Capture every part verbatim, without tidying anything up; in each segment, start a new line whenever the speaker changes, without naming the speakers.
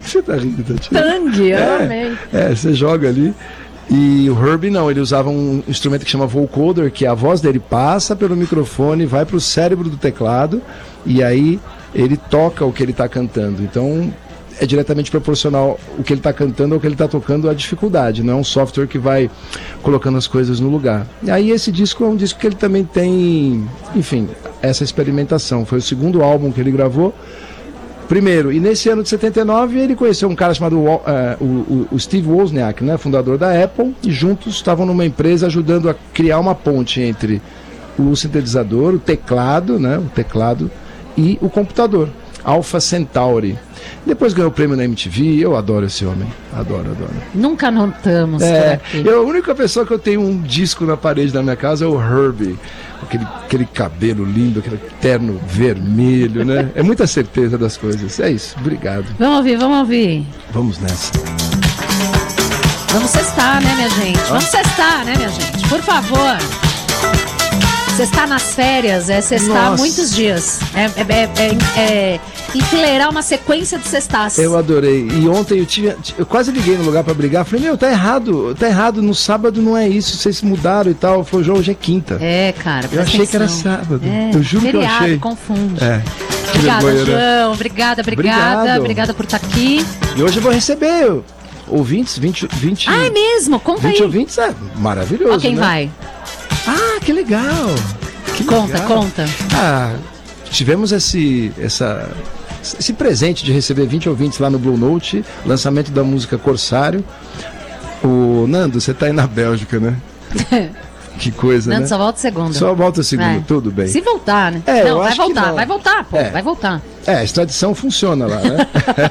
que você tá rindo, Tatiana?
Tang, eu
é,
amei.
É, você joga ali. E o Herbie não, ele usava um instrumento que chama vocoder, que a voz dele passa pelo microfone, vai pro cérebro do teclado, e aí ele toca o que ele tá cantando. Então é diretamente proporcional o que ele está cantando ao que ele está tocando, a dificuldade, não é um software que vai colocando as coisas no lugar. E aí esse disco é um disco que ele também tem, enfim, essa experimentação. Foi o segundo álbum que ele gravou. Primeiro, e nesse ano de setenta e nove ele conheceu um cara chamado uh, o, o Steve Wozniak, né, fundador da Apple, e juntos estavam numa empresa ajudando a criar uma ponte entre o sintetizador, o teclado, né, o teclado e o computador, Alpha Centauri. Depois ganhou o prêmio na M T V. Eu adoro esse homem, adoro, adoro.
Nunca notamos
é,
por aqui.
Eu, a única pessoa que eu tenho um disco na parede da minha casa é o Herbie. Aquele, aquele cabelo lindo, aquele terno vermelho, né? É muita certeza das coisas. É isso, obrigado.
Vamos ouvir, vamos ouvir.
Vamos nessa.
Vamos cestar, né, minha gente? Vamos cestar, né, minha gente? Por favor. Cestar nas férias é cestar
Nossa.
muitos dias. É, é, é, é enfileirar uma sequência de cestas.
Eu adorei. E ontem eu tive, eu quase liguei no lugar pra brigar. Falei, meu, tá errado, tá errado. No sábado não é isso, vocês mudaram e tal. Foi, João, hoje é quinta.
É, cara.
Eu achei
atenção.
que era sábado.
É,
eu juro
feriado,
que eu achei.
Confunde.
É.
Obrigada,
vergonha,
João.
né?
Obrigada, obrigada.
Obrigado.
Obrigada por estar aqui.
E hoje eu vou receber ouvintes, vinte, vinte,
Ah, é mesmo? Conta
vinte
aí.
ouvintes, é maravilhoso.
Ó, quem
né?
vai?
Ah, que legal. Que
Conta,
legal.
conta.
Ah, tivemos esse, essa, esse presente de receber vinte ouvintes lá no Blue Note, lançamento da música Corsário. O Nando, você tá aí na Bélgica, né? Que coisa,
Nando,
né?
só volta segunda.
Só volta segunda,
Vai.
tudo bem.
Se voltar, né?
É, eu
não, vai
acho que
voltar,
não.
vai voltar, pô,
É.
vai voltar.
É, a extradição funciona lá, né?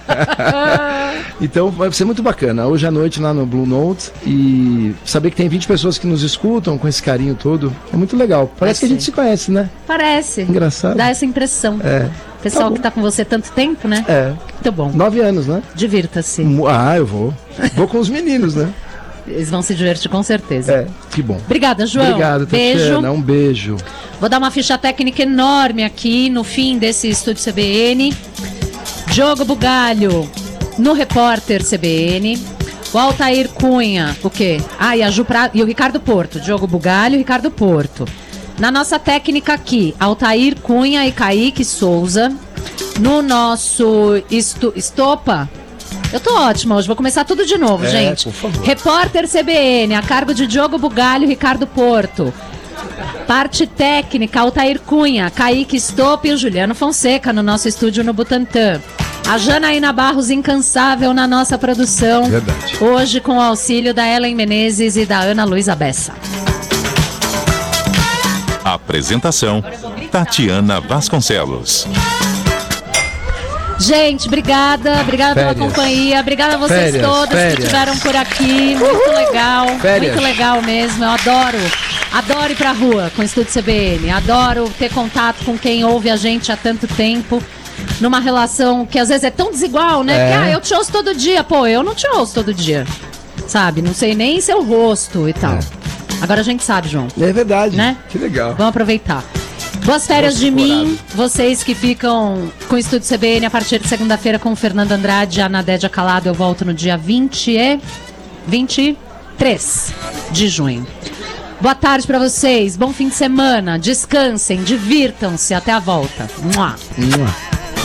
Então vai ser muito bacana. Hoje à noite lá no Blue Note, e saber que tem vinte pessoas que nos escutam com esse carinho todo, é muito legal. Parece
Vai
que a gente
ser.
se conhece, né?
Parece.
Engraçado.
Dá essa impressão.
É.
Pessoal
Tá bom.
que tá com você tanto tempo, né?
É.
Muito bom.
Nove anos, né?
Divirta-se.
Ah, eu vou. Vou com os meninos, né?
Eles vão se divertir com certeza.
É, que bom.
Obrigada, João.
Obrigado,
Beijo.
Tatiana. Um beijo.
Vou dar uma ficha técnica enorme aqui no fim desse Estúdio C B N. Diogo Bugalho no Repórter C B N. O Altair Cunha, o quê? Ah, e, a Ju pra... e o Ricardo Porto. Diogo Bugalho e Ricardo Porto. Na nossa técnica aqui, Altair Cunha e Kaique Souza. No nosso estu... Estopa. Eu tô ótima hoje, vou começar tudo de novo,
É,
gente.
por favor.
Repórter C B N, a cargo de Diogo Bugalho e Ricardo Porto. Parte técnica, Altair Cunha, Kaique Estopa e o Juliano Fonseca no nosso estúdio no Butantã. A Janaína Barros, incansável na nossa produção.
Verdade.
Hoje com o auxílio da Ellen Menezes e da Ana Luísa Bessa.
Apresentação: Tatiana Vasconcelos.
Gente, obrigada, obrigada
Férias.
pela companhia, obrigada a vocês
Férias,
todas
férias.
que estiveram por aqui, muito legal,
Férias.
muito legal mesmo, eu adoro, adoro ir pra rua com o Estúdio C B N, adoro ter contato com quem ouve a gente há tanto tempo, numa relação que às vezes é tão desigual, né,
É.
que ah, eu te ouço todo dia, pô, eu não te ouço todo dia, sabe, não sei nem seu rosto e tal,
É.
agora a gente sabe, João,
É verdade.
Né?
Que legal.
vamos aproveitar. Boas férias
Nossa,
de
corado.
mim, vocês que ficam com o Estúdio C B N a partir de segunda-feira com o Fernando Andrade e a Nadédia Calado. Eu volto no dia vinte e vinte e três de junho. Boa tarde pra vocês, bom fim de semana, descansem, divirtam-se, até a volta. Mua.
Mua.